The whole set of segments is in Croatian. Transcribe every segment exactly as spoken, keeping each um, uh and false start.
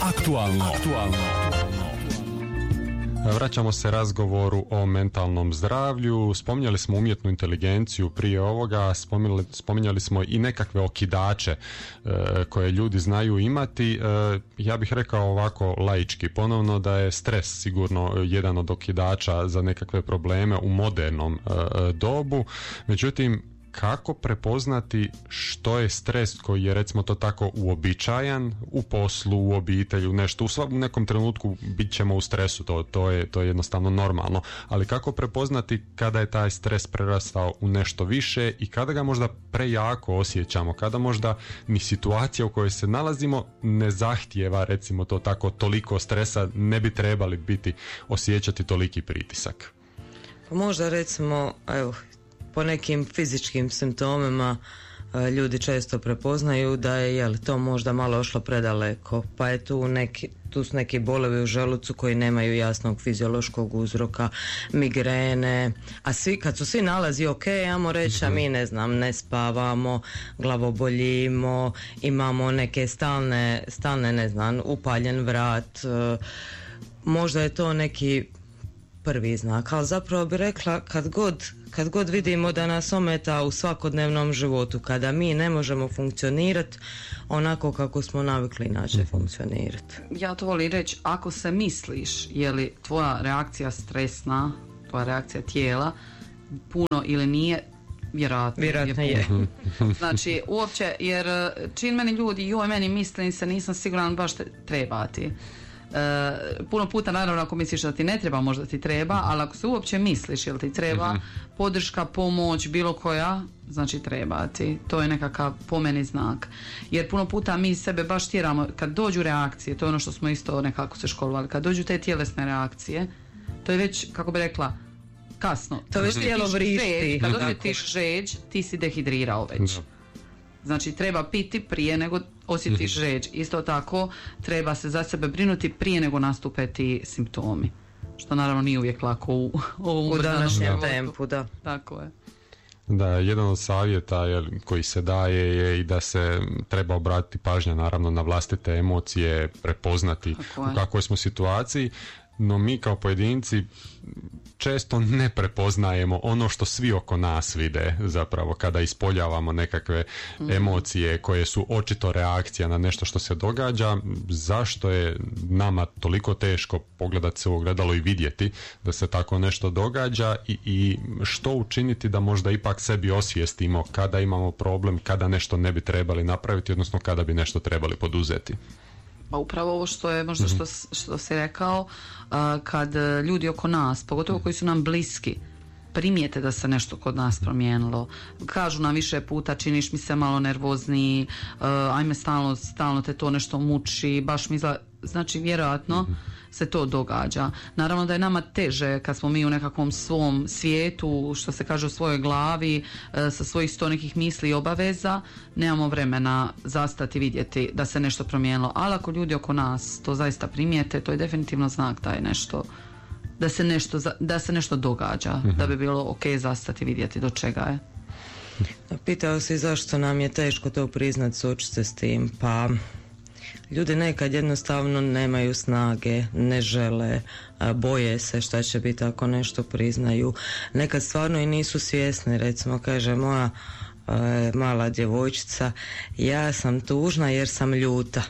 Aktualno. Aktualno. Vraćamo se razgovoru o mentalnom zdravlju. Spominjali smo umjetnu inteligenciju prije ovoga, spominjali, spominjali smo i nekakve okidače e, koje ljudi znaju imati. E, ja bih rekao ovako laički ponovno da je stres sigurno jedan od okidača za nekakve probleme u modernom e, dobu. Međutim, kako prepoznati što je stres koji je, recimo to tako, uobičajan u poslu, u obitelju, nešto, u, svakom, u nekom trenutku bit ćemo u stresu, to, to, je, to je jednostavno normalno, ali kako prepoznati kada je taj stres prerastao u nešto više i kada ga možda prejako osjećamo, kada možda ni situacija u kojoj se nalazimo ne zahtijeva, recimo to tako, toliko stresa, ne bi trebali biti osjećati toliki pritisak. Možda recimo, evo, po nekim fizičkim simptomima ljudi često prepoznaju da je jel, to možda malo ošlo predaleko, pa je tu neki, tu su neki bolovi u želucu koji nemaju jasnog fiziološkog uzroka, migrene, a svi, kad su svi nalazi ok, ajmo reći, a mi ne znam, ne spavamo, glavoboljimo, imamo neke stalne, stalne ne znam, upaljen vrat, možda je to neki prvi znak, ali zapravo bi rekla kad god, kad god vidimo da nas ometa u svakodnevnom životu, kada mi ne možemo funkcionirati onako kako smo navikli inače funkcionirati. Ja to volim reći, ako se misliš je li tvoja reakcija stresna, tvoja reakcija tijela puno ili nije, vjerojatno, vjerojatno je, je. Znači uopće, jer čin meni ljudi, joj meni mislim se, nisam siguran baš te, trebati. Uh, puno puta naravno ako misliš da ti ne treba, možda ti treba, ali ako se uopće misliš jel ti treba podrška, pomoć, bilo koja, znači treba ti, to je nekakav po meni znak, jer puno puta mi sebe baš tjeramo, kad dođu reakcije, to je ono što smo isto nekako se školovali, kad dođu te tjelesne reakcije, to je već, kako bi rekla, kasno, to već tijelo vrišti, kad osjetiš žeđ, ti si dehidrirao već. Da. Znači treba piti prije nego osjetiš žeđ. Isto tako treba se za sebe brinuti prije nego nastupe ti simptomi. Što naravno nije uvijek lako u ovom u današnjem tempu, da. Tako je. Da, jedan od savjeta je, koji se daje je i da se treba obratiti pažnja naravno na vlastite emocije, prepoznati u kakvoj smo situaciji, no mi kao pojedinci često ne prepoznajemo ono što svi oko nas vide zapravo kada ispoljavamo nekakve mm. emocije koje su očito reakcija na nešto što se događa. Zašto je nama toliko teško pogledati se u ogledalo i vidjeti da se tako nešto događa i, i što učiniti da možda ipak sebi osvijestimo kada imamo problem, kada nešto ne bi trebali napraviti, odnosno kada bi nešto trebali poduzeti. Pa upravo ovo što je možda što, što si rekao, uh, kad ljudi oko nas, pogotovo koji su nam bliski, primijete da se nešto kod nas promijenilo, kažu nam više puta činiš mi se malo nervozniji, uh, ajme stalno, stalno te to nešto muči, baš mi zla... znači vjerojatno mm-hmm. se to događa. Naravno da je nama teže kad smo mi u nekakvom svom svijetu, što se kaže u svojoj glavi, e, sa svojih sto nekih misli i obaveza, nemamo vremena zastati vidjeti da se nešto promijenilo, ali ako ljudi oko nas to zaista primijete, to je definitivno znak da je nešto, da se nešto, da se nešto događa, mm-hmm. da bi bilo ok zastati vidjeti do čega je. Pitao si zašto nam je teško to priznat, suočiti se s tim, pa ljudi nekad jednostavno nemaju snage, ne žele, boje se šta će biti ako nešto priznaju. Nekad stvarno i nisu svjesni, recimo kaže moja e, mala djevojčica, ja sam tužna jer sam ljuta.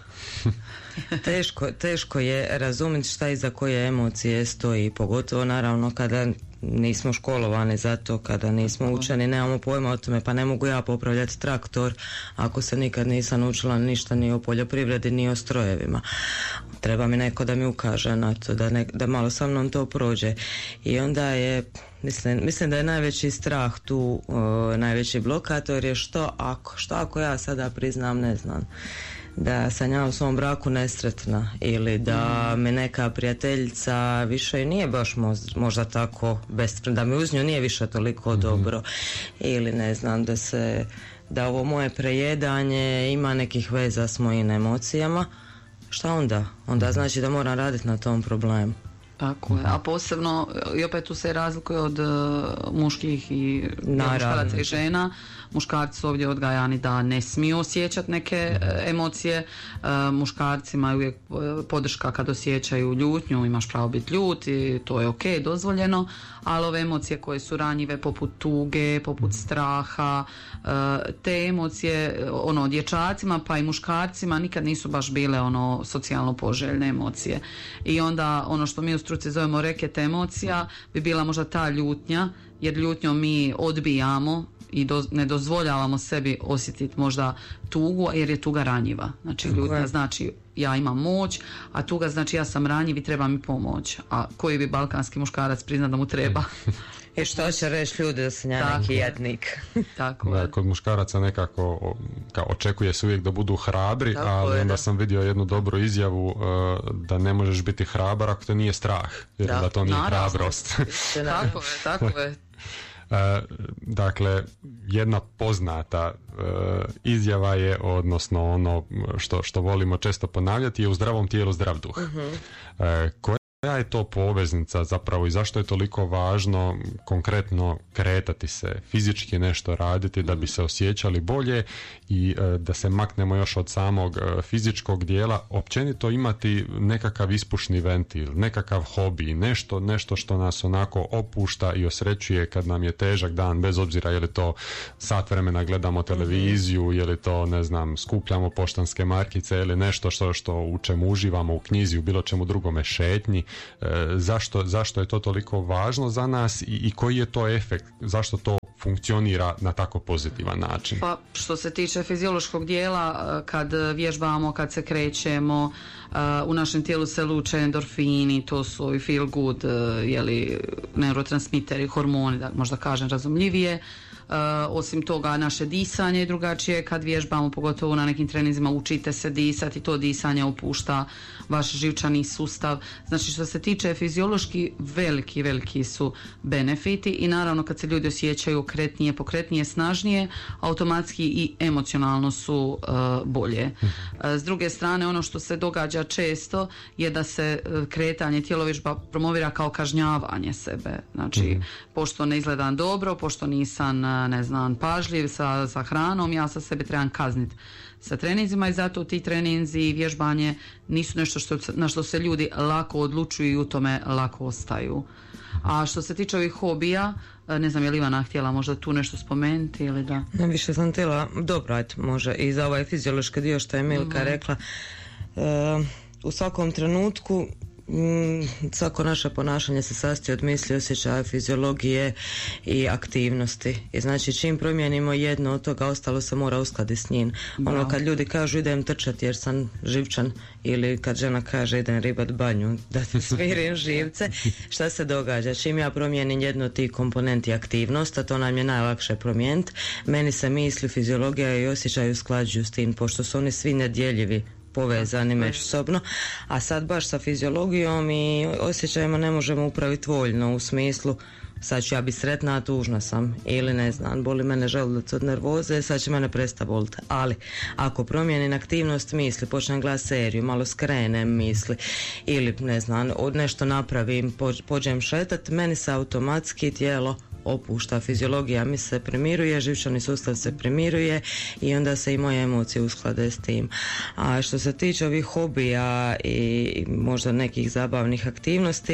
Teško, teško je razumjeti šta iza koje emocije stoji, pogotovo naravno kada nismo školovani za to, kada nismo učeni, nemamo pojma o tome, pa ne mogu ja popravljati traktor ako se nikad nisam učila ništa ni o poljoprivredi ni o strojevima. Treba mi neko da mi ukaže na to, da, ne, da malo sa mnom to prođe. I onda je, mislim, mislim da je najveći strah tu, uh, najveći blokator je što ako, što ako ja sada priznam, ne znam, da sam ja u svom braku nesretna ili da mi neka prijateljica više nije baš možda tako bespravna, da mi uz nju nije više toliko mm-hmm. dobro ili ne znam da se da ovo moje prejedanje ima nekih veza s mojim emocijama. Šta onda? Onda znači da moram raditi na tom problemu. Tako je, a posebno i opet tu se razlikuje od uh, muških i muškaraca i žena. Muškarci su ovdje odgajani da ne smiju osjećati neke uh, emocije, uh, muškarci imaju uvijek podrška kad osjećaju ljutnju, imaš pravo biti ljut i to je ok, dozvoljeno, ali ove emocije koje su ranjive poput tuge, poput straha, uh, te emocije ono dječacima pa i muškarcima nikad nisu baš bile ono socijalno poželjne emocije i onda ono što mi u struci zovemo reket emocija bi bila možda ta ljutnja, jer ljutnjom mi odbijamo i do, ne dozvoljavamo sebi osjetiti možda tugu jer je tuga ranjiva. Znači ljutnja znači ja imam moć, a tuga znači ja sam ranjiv i treba mi pomoć. A koji bi balkanski muškarac prizna da mu treba? I što će reći ljudi da sam ja neki jednik? Tako da, je. kod muškaraca nekako kao, očekuje se uvijek da budu hrabri, tako ali je, onda da. sam vidio jednu dobru izjavu uh, da ne možeš biti hrabar ako te nije strah, jer da, da to nije naravno. Hrabrost. Tako je, tako je. Uh, dakle, jedna poznata uh, izjava je, odnosno ono što, što volimo često ponavljati, je u zdravom tijelu zdrav duh. Uh-huh. Uh, koja je to poveznica zapravo i zašto je toliko važno konkretno kretati se, fizički nešto raditi da bi se osjećali bolje i uh, da se maknemo još od samog uh, fizičkog dijela, općenito imati nekakav ispušni ventil, nekakav hobi, nešto, nešto što nas onako opušta i osrećuje kad nam je težak dan, bez obzira je li to sat vremena gledamo televiziju, je li to, ne znam, skupljamo poštanske markice ili nešto što, što u čemu uživamo u knjizi, u bilo čemu drugome, šetnji. E, zašto, zašto je to toliko važno za nas i, i koji je to efekt, zašto to funkcionira na tako pozitivan način? Pa što se tiče fiziološkog dijela, kad vježbamo, kad se krećemo, u našem tijelu se luče endorfini, to su i feel good, jeli, neurotransmiteri, hormoni, da možda kažem razumljivije. Uh, osim toga naše disanje je drugačije kad vježbamo, pogotovo na nekim treninzima učite se disati, to disanje opušta vaš živčani sustav. Znači što se tiče fiziološki, veliki, veliki su benefiti i naravno kad se ljudi osjećaju kretnije, pokretnije, snažnije, automatski i emocionalno su uh, bolje. Uh, s druge strane, ono što se događa često je da se uh, kretanje, tjelovježba promovira kao kažnjavanje sebe. Znači, mm. pošto ne izgledam dobro, pošto nisam ne znam, pažljiv sa, sa hranom, ja sa sebi trebam kazniti sa treninzima i zato ti treninzi i vježbanje nisu nešto što, na što se ljudi lako odlučuju i u tome lako ostaju. A što se tiče ovih hobija, ne znam je li Ivana htjela možda tu nešto spomenuti ili da? Ne, više sam htjela, dobro, ajde, može i za ovaj fiziološki dio što je Milka mm. rekla, e, u svakom trenutku Mm, svako naše ponašanje se sastoji od misli, osjećaja, fiziologije i aktivnosti. I znači čim promijenimo jedno od toga, ostalo se mora uskladiti s njim. Bravo. Ono kad ljudi kažu idem trčati jer sam živčan, ili kad žena kaže idem ribat banju da ti smirim živce, šta se događa? Čim ja promijenim jedno od tih komponenti aktivnost, a to nam je najlakše promijeniti, meni se misli, fiziologija i osjećaj usklađuju s tim, pošto su oni svi nedjeljivi, povezani međusobno, a sad baš sa fiziologijom i osjećajima ne možemo upraviti voljno, u smislu sad ću ja biti sretna, a tužna sam, ili ne znam, boli mene želudac od nervoze, sad će mene presta boliti. Ali ako promijenim aktivnost misli, počnem gledati seriju, malo skrenem misli ili ne znam, od nešto napravim, pođem šetat, meni se automatski tijelo opušta, fiziologija mi se premiruje, živčani sustav se premiruje i onda se i moje emocije usklade s tim. A što se tiče ovih hobija i možda nekih zabavnih aktivnosti,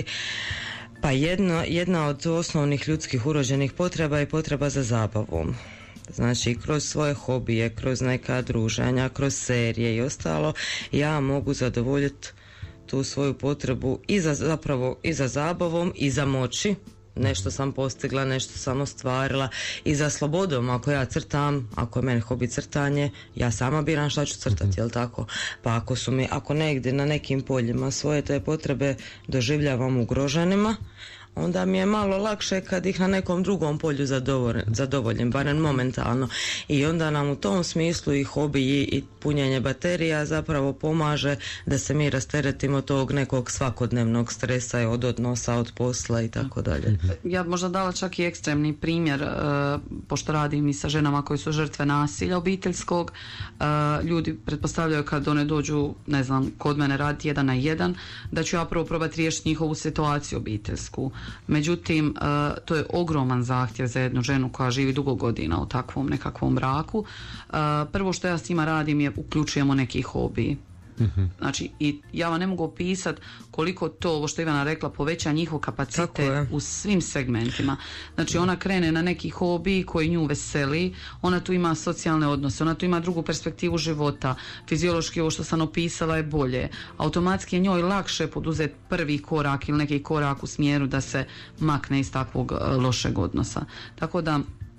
pa jedno, jedna od osnovnih ljudskih urođenih potreba je potreba za zabavom. Znači kroz svoje hobije, kroz neka druženja, kroz serije i ostalo, ja mogu zadovoljiti tu svoju potrebu i za, zapravo i za zabavom i za moći. Nešto sam postigla, nešto sam ostvarila i za slobodom, ako ja crtam, ako je meni hobi crtanje, ja sama biram šta ću crtati, mm-hmm. jel tako? Pa ako su mi, ako negdje na nekim poljima svoje te potrebe doživljavam ugroženima, onda mi je malo lakše kad ih na nekom drugom polju zadovoljim, zadovoljim barem momentalno. I onda nam u tom smislu i hobiji i punjenje baterija zapravo pomaže da se mi rasteretimo tog nekog svakodnevnog stresa od odnosa, od posla i tako dalje. Ja možda dala čak i ekstremni primjer, uh, pošto radim i sa ženama koji su žrtve nasilja obiteljskog. Uh, ljudi pretpostavljaju kad one dođu, ne znam, kod mene raditi jedan na jedan, da ću ja prvo probati riješiti njihovu situaciju obiteljsku. Međutim, uh, to je ogroman zahtjev za jednu ženu koja živi dugo godina u takvom nekakvom braku. Uh, prvo što ja s njima radim je uključujemo neki hobiji. Mm-hmm. Znači, i ja vam ne mogu opisati koliko to, ovo što Ivana rekla, poveća njihov kapacitet u svim segmentima. Znači, ona krene na neki hobi koji nju veseli, ona tu ima socijalne odnose, ona tu ima drugu perspektivu života, fiziološki ovo što sam opisala je bolje, automatski je njoj lakše poduzeti prvi korak ili neki korak u smjeru da se makne iz takvog lošeg odnosa. Tako da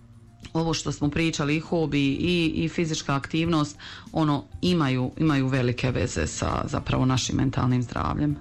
ovo što smo pričali, i hobi i, i fizička aktivnost, ono imaju, imaju velike veze sa zapravo našim mentalnim zdravljem.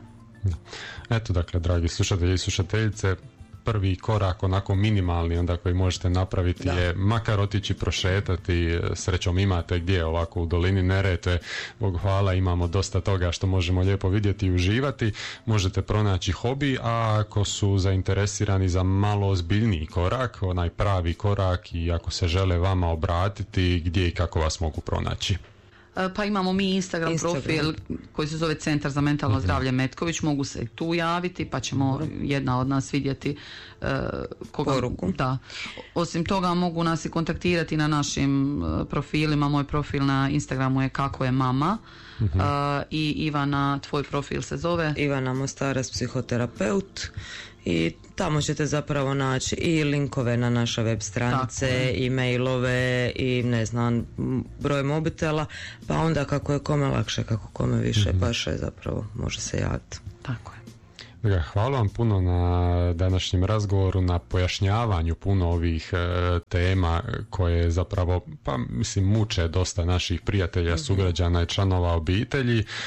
Eto, dakle, dragi slušatelji i slušateljice, prvi korak onako minimalni onda koji možete napraviti da. je makar otići prošetati, srećom imate gdje ovako u dolini Neretve, Bogu hvala, imamo dosta toga što možemo lijepo vidjeti i uživati, možete pronaći hobi, a ako su zainteresirani za malo ozbiljniji korak, onaj pravi korak i ako se žele vama obratiti, gdje i kako vas mogu pronaći? Pa imamo mi Instagram, Instagram profil koji se zove Centar za mentalno zdravlje Metković, mogu se i tu javiti pa ćemo jedna od nas vidjeti uh, koga, poruku. Da. Osim toga mogu nas i kontaktirati na našim uh, profilima, moj profil na Instagramu je Kako je mama. Uh-huh. uh, i Ivana, tvoj profil se zove? Ivana Mostaras, psihoterapeut. I tamo ćete zapravo naći i linkove na naše web stranice, i mailove i ne znam, broj mobitela, pa onda kako je kome lakše, kako kome više mm-hmm. paše, zapravo može se javiti. Tako je. Da, hvala vam puno na današnjem razgovoru, na pojašnjavanju puno ovih e, tema koje zapravo, pa mislim, muče dosta naših prijatelja, mm-hmm. sugrađana i članova obitelji. E,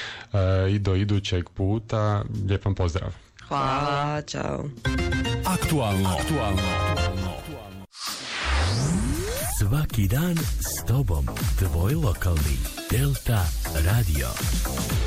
I do idućeg puta, lijep vam pozdrav. Hvala, čao. Aktualno. Aktualno. Svaki dan s tobom, tvoj lokalni Delta Radio.